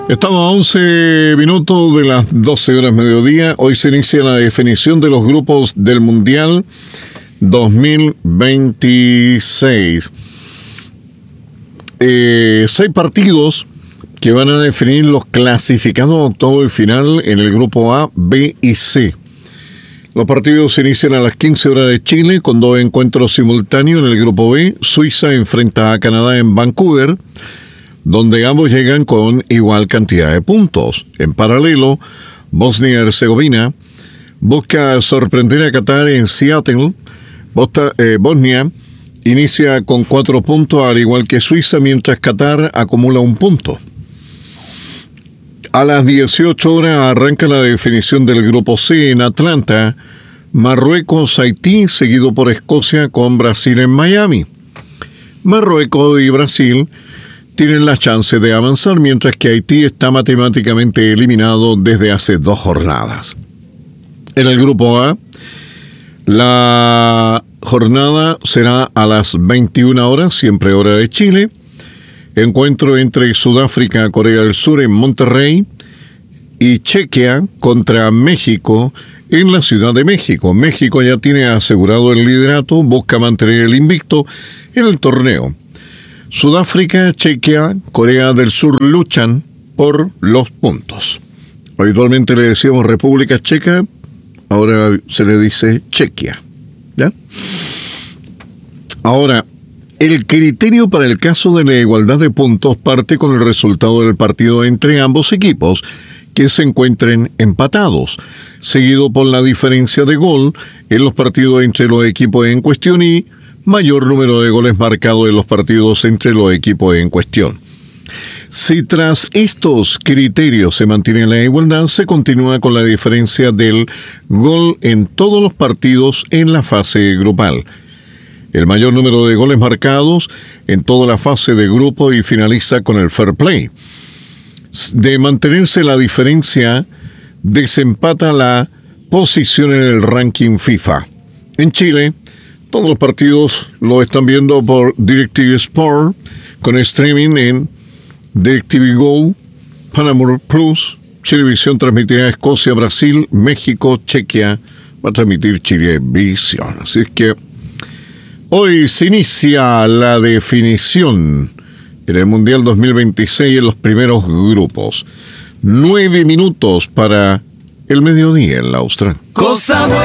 Estamos a 11 minutos de las 12 horas mediodía. Hoy se inicia la definición de los grupos del Mundial 2026. 6 partidos que van a definir los clasificados a octavo y final en el grupo A, B y C. Los partidos se inician a las 15 horas de Chile con 2 encuentros simultáneos en el grupo B. Suiza enfrenta a Canadá en Vancouver, donde ambos llegan con igual cantidad de puntos. En paralelo, Bosnia y Herzegovina busca sorprender a Qatar en Seattle. Bosnia inicia con 4 puntos, al igual que Suiza, mientras Qatar acumula 1 punto. A las 18 horas arranca la definición del grupo C en Atlanta. Marruecos, Haití, seguido por Escocia con Brasil en Miami. Marruecos y Brasil tienen la chance de avanzar, mientras que Haití está matemáticamente eliminado desde hace 2 jornadas. En el grupo A, la jornada será a las 21 horas, siempre hora de Chile. Encuentro entre Sudáfrica, Corea del Sur en Monterrey y Chequia contra México en la Ciudad de México. México ya tiene asegurado el liderato, busca mantener el invicto en el torneo. Sudáfrica, Chequia, Corea del Sur luchan por los puntos. Habitualmente le decíamos República Checa, ahora se le dice Chequia. ¿Ya? Ahora, el criterio para el caso de la igualdad de puntos parte con el resultado del partido entre ambos equipos, que se encuentren empatados, seguido por la diferencia de gol en los partidos entre los equipos en cuestión y mayor número de goles marcados en los partidos entre los equipos en cuestión. Si tras estos criterios se mantiene la igualdad, se continúa con la diferencia del gol en todos los partidos en la fase grupal. El mayor número de goles marcados en toda la fase de grupo y finaliza con el fair play. De mantenerse la diferencia, desempata la posición en el ranking FIFA. En Chile, todos los partidos lo están viendo por DirecTV Sport, con streaming en DirecTV Go, Panamá Plus. Chilevisión transmitirá Escocia, Brasil, México, Chequia. Va a transmitir Chilevisión. Así que hoy se inicia la definición en el Mundial 2026 en los primeros grupos. 9 minutos para el mediodía en la Austral.